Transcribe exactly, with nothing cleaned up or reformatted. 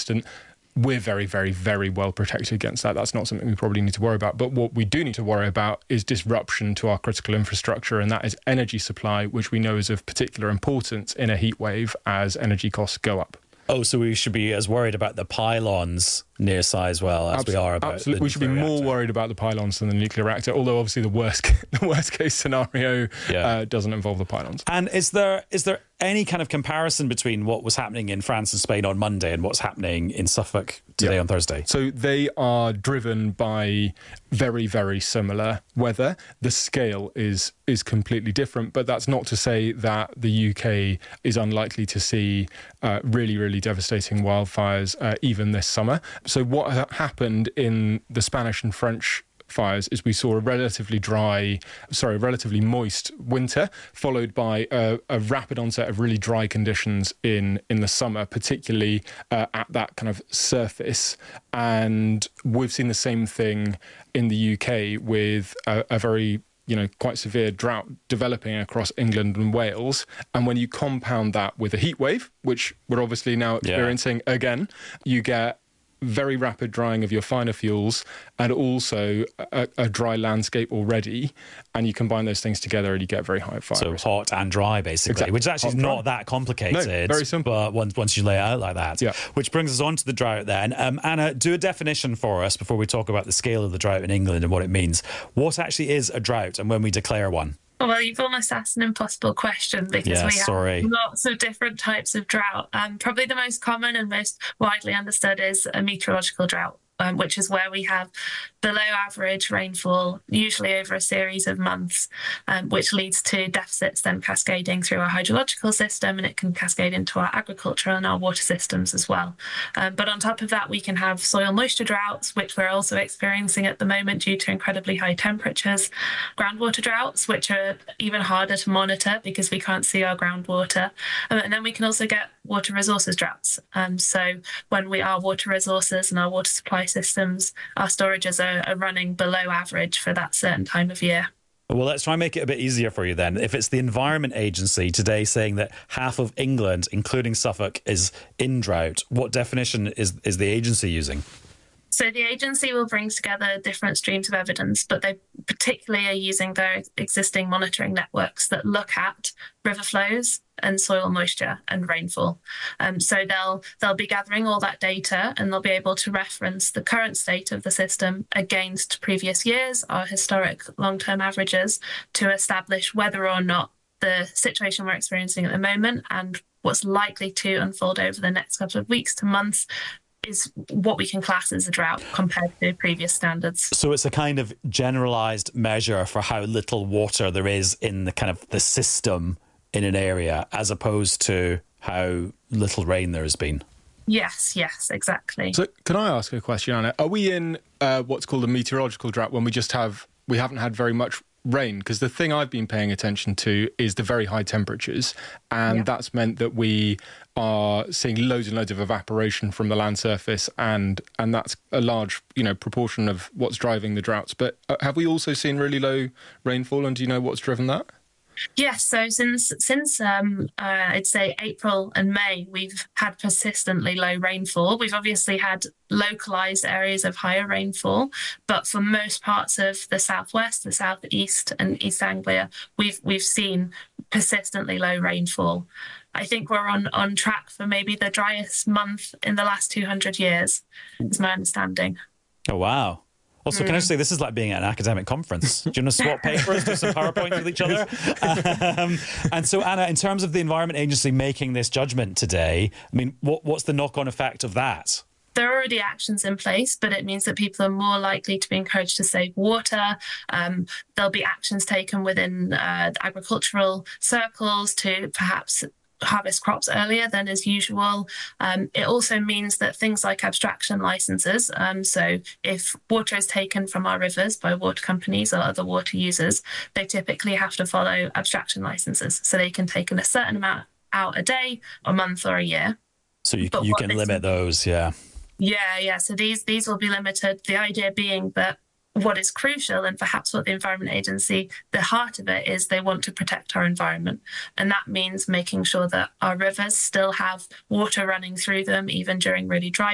consistent. We're very, very, very well protected against that. That's not something we probably need to worry about. But what we do need to worry about is disruption to our critical infrastructure, and that is energy supply, which we know is of particular importance in a heat wave as energy costs go up. Oh, so we should be as worried about the pylons near Sizewell as Absol- we are about absolutely. the We should be more reactor. worried about the pylons than the nuclear reactor, although obviously the worst the worst case scenario yeah. uh, doesn't involve the pylons. And is there is there any kind of comparison between what was happening in France and Spain on Monday and what's happening in Suffolk today yeah. on Thursday? So they are driven by very, very similar weather. The scale is is completely different, but that's not to say that the U K is unlikely to see uh, really, really devastating wildfires uh, even this summer. So what ha- happened in the Spanish and French fires is we saw a relatively dry, sorry, relatively moist winter, followed by a, a rapid onset of really dry conditions in, in the summer, particularly uh, at that kind of surface. And we've seen the same thing in the U K with a, a very you know, quite severe drought developing across England and Wales. And when you compound that with a heat wave, which we're obviously now experiencing yeah. again, you get very rapid drying of your finer fuels and also a, a dry landscape already. And you combine those things together and you get very high fire So risk. hot and dry, basically, exactly. which actually hot is not that complicated. No, very simple. But once, once you lay it out like that. Yeah. Which brings us on to the drought then. Um, Anna, do a definition for us before we talk about the scale of the drought in England and what it means. What actually is a drought and when we declare one? Well, you've almost asked an impossible question because yeah, we sorry. have lots of different types of drought. Um, probably the most common and most widely understood is a meteorological drought, um, which is where we have below average rainfall, usually over a series of months, um, which leads to deficits then cascading through our hydrological system, and it can cascade into our agriculture and our water systems as well. Um, but on top of that, we can have soil moisture droughts, which we're also experiencing at the moment due to incredibly high temperatures, groundwater droughts, which are even harder to monitor because we can't see our groundwater. Um, and then we can also get water resources droughts. Um, so when we our water resources and our water supply systems, our storages are, are running below average for that certain time of year. Well, let's try and make it a bit easier for you then. If it's the Environment Agency today saying that half of England, including Suffolk, is in drought, what definition is, is the agency using? So the agency will bring together different streams of evidence, but they particularly are using their existing monitoring networks that look at river flows and soil moisture and rainfall. Um, so they'll they'll be gathering all that data and they'll be able to reference the current state of the system against previous years, our historic long-term averages, to establish whether or not the situation we're experiencing at the moment and what's likely to unfold over the next couple of weeks to months is what we can class as a drought compared to previous standards. So it's a kind of generalised measure for how little water there is in the kind of the system in an area, as opposed to how little rain there has been. Yes, yes, exactly. So can I ask a question, Anna? Are we in uh, what's called a meteorological drought when we just have, we haven't had very much rain? Because the thing I've been paying attention to is the very high temperatures, and yeah. that's meant that we are seeing loads and loads of evaporation from the land surface, and and that's a large, you know, proportion of what's driving the droughts. But uh, have we also seen really low rainfall, and do you know what's driven that? Yes, so since since um, uh, I'd say April and May, we've had persistently low rainfall. We've obviously had localised areas of higher rainfall, but for most parts of the southwest, the southeast, and East Anglia, we've we've seen persistently low rainfall. I think we're on, on track for maybe the driest month in the last two hundred years, is my understanding. Oh, wow. Also, mm. can I just say, this is like being at an academic conference. Do you want to swap papers, do some PowerPoints with each other? Um, and so, Anna, in terms of the Environment Agency making this judgment today, I mean, what, what's the knock-on effect of that? There are already actions in place, but it means that people are more likely to be encouraged to save water. Um, there'll be actions taken within uh, agricultural circles to perhaps harvest crops earlier than is usual. Um, it also means that things like abstraction licenses, um, so if water is taken from our rivers by water companies or other water users, they typically have to follow abstraction licenses. So they can take in a certain amount out a day, a month or a year. So you, you can limit those, yeah. Yeah, yeah. So these these will be limited. The idea being that what is crucial, and perhaps what the Environment Agency, the heart of it is they want to protect our environment. And that means making sure that our rivers still have water running through them, even during really dry